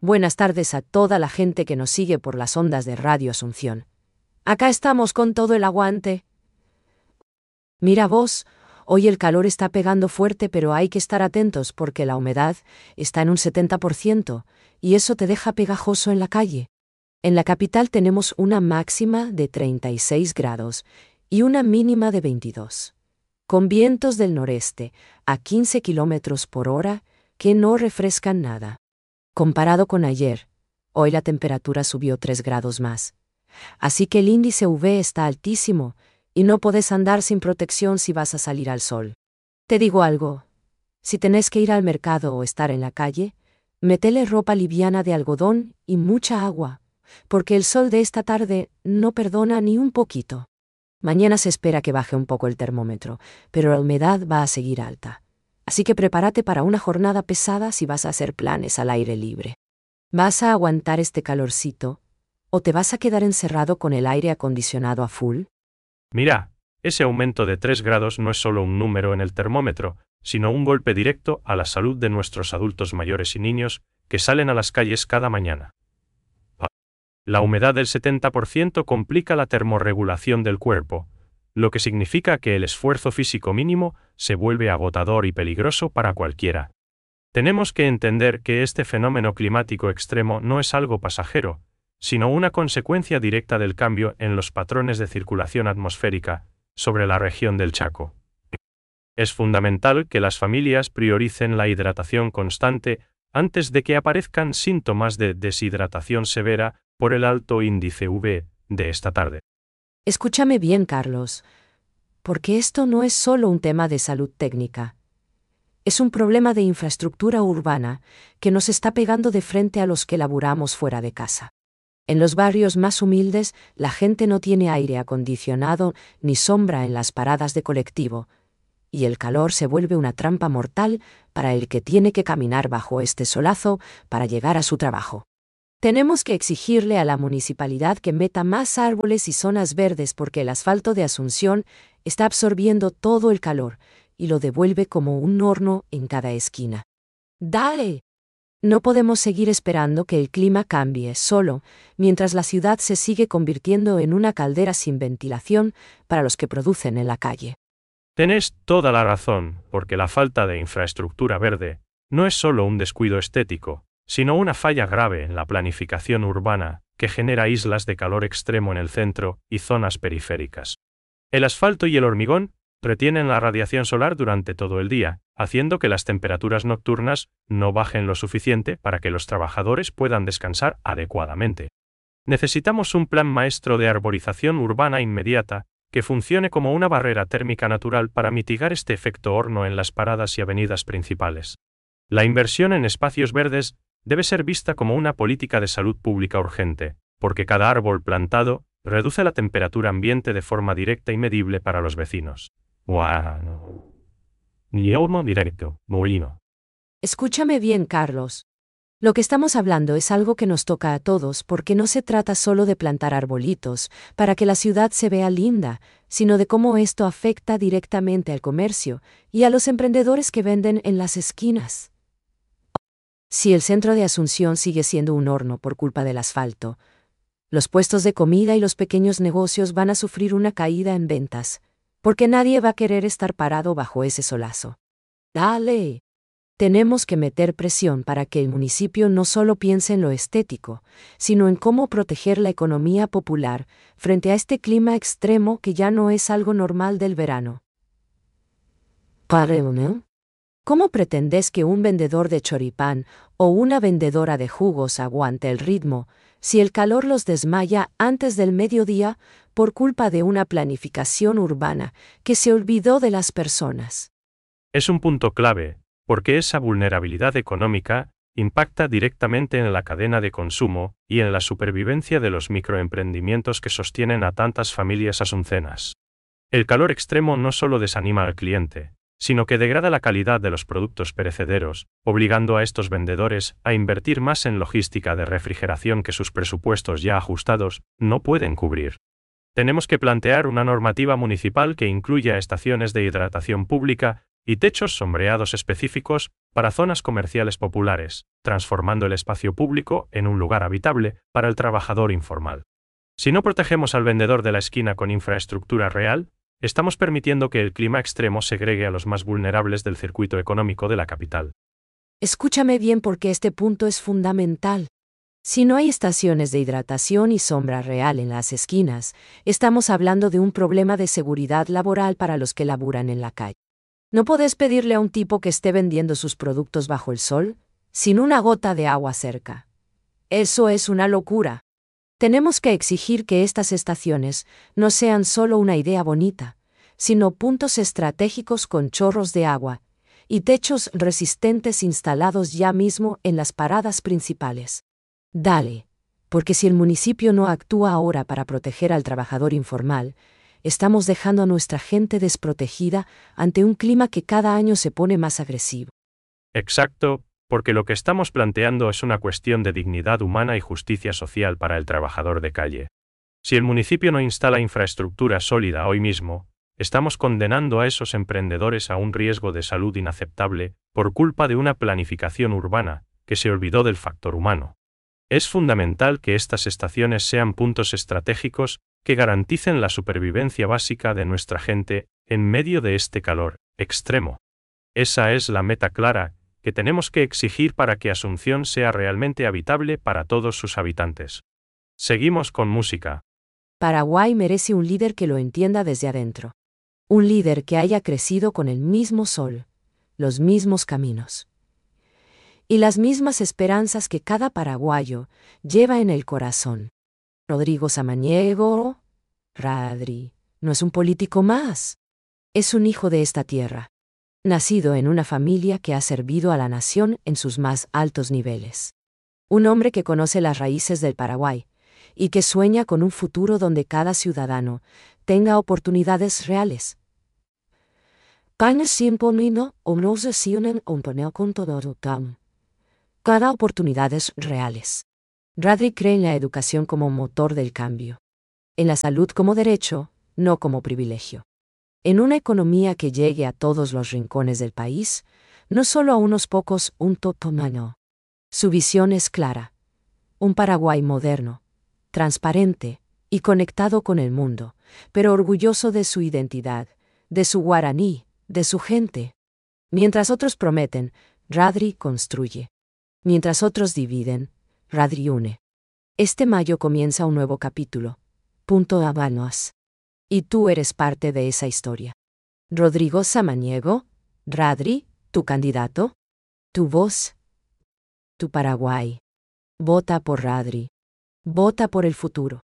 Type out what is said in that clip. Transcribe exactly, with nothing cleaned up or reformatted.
Buenas tardes a toda la gente que nos sigue por las ondas de Radio Asunción. Acá estamos con todo el aguante. Mira vos, hoy el calor está pegando fuerte, pero hay que estar atentos porque la humedad está en un setenta por ciento y eso te deja pegajoso en la calle. En la capital tenemos una máxima de treinta y seis grados y una mínima de veintidós, con vientos del noreste a quince kilómetros por hora que no refrescan nada. Comparado con ayer, hoy la temperatura subió tres grados más. Así que el índice U V está altísimo y no podés andar sin protección si vas a salir al sol. Te digo algo, si tenés que ir al mercado o estar en la calle, metele ropa liviana de algodón y mucha agua, porque el sol de esta tarde no perdona ni un poquito. Mañana se espera que baje un poco el termómetro, pero la humedad va a seguir alta. Así que prepárate para una jornada pesada si vas a hacer planes al aire libre. ¿Vas a aguantar este calorcito o te vas a quedar encerrado con el aire acondicionado a full? Mira, ese aumento de tres grados no es solo un número en el termómetro, sino un golpe directo a la salud de nuestros adultos mayores y niños que salen a las calles cada mañana. La humedad del setenta por ciento complica la termorregulación del cuerpo, lo que significa que el esfuerzo físico mínimo se vuelve agotador y peligroso para cualquiera. Tenemos que entender que este fenómeno climático extremo no es algo pasajero, sino una consecuencia directa del cambio en los patrones de circulación atmosférica sobre la región del Chaco. Es fundamental que las familias prioricen la hidratación constante antes de que aparezcan síntomas de deshidratación severa por el alto índice U V de esta tarde. Escúchame bien, Carlos, porque esto no es solo un tema de salud técnica. Es un problema de infraestructura urbana que nos está pegando de frente a los que laburamos fuera de casa. En los barrios más humildes, la gente no tiene aire acondicionado ni sombra en las paradas de colectivo, y el calor se vuelve una trampa mortal para el que tiene que caminar bajo este solazo para llegar a su trabajo. Tenemos que exigirle a la municipalidad que meta más árboles y zonas verdes porque el asfalto de Asunción está absorbiendo todo el calor y lo devuelve como un horno en cada esquina. ¡Dale! No podemos seguir esperando que el clima cambie solo, mientras la ciudad se sigue convirtiendo en una caldera sin ventilación para los que producen en la calle. Tenés toda la razón, porque la falta de infraestructura verde no es solo un descuido estético, sino una falla grave en la planificación urbana que genera islas de calor extremo en el centro y zonas periféricas. El asfalto y el hormigón retienen la radiación solar durante todo el día, haciendo que las temperaturas nocturnas no bajen lo suficiente para que los trabajadores puedan descansar adecuadamente. Necesitamos un plan maestro de arborización urbana inmediata que funcione como una barrera térmica natural para mitigar este efecto horno en las paradas y avenidas principales. La inversión en espacios verdes debe ser vista como una política de salud pública urgente, porque cada árbol plantado reduce la temperatura ambiente de forma directa y medible para los vecinos. Wow. Directo, molino. Escúchame bien, Carlos. Lo que estamos hablando es algo que nos toca a todos porque no se trata solo de plantar arbolitos para que la ciudad se vea linda, sino de cómo esto afecta directamente al comercio y a los emprendedores que venden en las esquinas. Si el centro de Asunción sigue siendo un horno por culpa del asfalto, los puestos de comida y los pequeños negocios van a sufrir una caída en ventas, porque nadie va a querer estar parado bajo ese solazo. ¡Dale! Tenemos que meter presión para que el municipio no solo piense en lo estético, sino en cómo proteger la economía popular frente a este clima extremo que ya no es algo normal del verano. ¿Para ¿Cómo pretendes que un vendedor de choripán o una vendedora de jugos aguante el ritmo si el calor los desmaya antes del mediodía por culpa de una planificación urbana que se olvidó de las personas? Es un punto clave, porque esa vulnerabilidad económica impacta directamente en la cadena de consumo y en la supervivencia de los microemprendimientos que sostienen a tantas familias asuncenas. El calor extremo no solo desanima al cliente, sino que degrada la calidad de los productos perecederos, obligando a estos vendedores a invertir más en logística de refrigeración que sus presupuestos ya ajustados no pueden cubrir. Tenemos que plantear una normativa municipal que incluya estaciones de hidratación pública y techos sombreados específicos para zonas comerciales populares, transformando el espacio público en un lugar habitable para el trabajador informal. Si no protegemos al vendedor de la esquina con infraestructura real, estamos permitiendo que el clima extremo segregue a los más vulnerables del circuito económico de la capital. Escúchame bien porque este punto es fundamental. Si no hay estaciones de hidratación y sombra real en las esquinas, estamos hablando de un problema de seguridad laboral para los que laburan en la calle. No podés pedirle a un tipo que esté vendiendo sus productos bajo el sol, sin una gota de agua cerca. Eso es una locura. Tenemos que exigir que estas estaciones no sean solo una idea bonita, sino puntos estratégicos con chorros de agua y techos resistentes instalados ya mismo en las paradas principales. Dale, porque si el municipio no actúa ahora para proteger al trabajador informal, estamos dejando a nuestra gente desprotegida ante un clima que cada año se pone más agresivo. Exacto, porque lo que estamos planteando es una cuestión de dignidad humana y justicia social para el trabajador de calle. Si el municipio no instala infraestructura sólida hoy mismo, estamos condenando a esos emprendedores a un riesgo de salud inaceptable por culpa de una planificación urbana que se olvidó del factor humano. Es fundamental que estas estaciones sean puntos estratégicos que garanticen la supervivencia básica de nuestra gente en medio de este calor extremo. Esa es la meta clara que tenemos que exigir para que Asunción sea realmente habitable para todos sus habitantes. Seguimos con música. Paraguay merece un líder que lo entienda desde adentro. Un líder que haya crecido con el mismo sol, los mismos caminos y las mismas esperanzas que cada paraguayo lleva en el corazón. Rodrigo Samaniego, Radri, no es un político más. Es un hijo de esta tierra, nacido en una familia que ha servido a la nación en sus más altos niveles. Un hombre que conoce las raíces del Paraguay y que sueña con un futuro donde cada ciudadano tenga oportunidades reales. Cada oportunidades reales. Radri cree en la educación como motor del cambio. En la salud como derecho, no como privilegio. En una economía que llegue a todos los rincones del país, no solo a unos pocos, un totomano. Su visión es clara. Un Paraguay moderno, transparente y conectado con el mundo, pero orgulloso de su identidad, de su guaraní, de su gente. Mientras otros prometen, Radri construye. Mientras otros dividen, Radri une. Este mayo comienza un nuevo capítulo. Punto Habanos. Y tú eres parte de esa historia. Rodrigo Samaniego, Radri, tu candidato, tu voz, tu Paraguay. Vota por Radri. Vota por el futuro.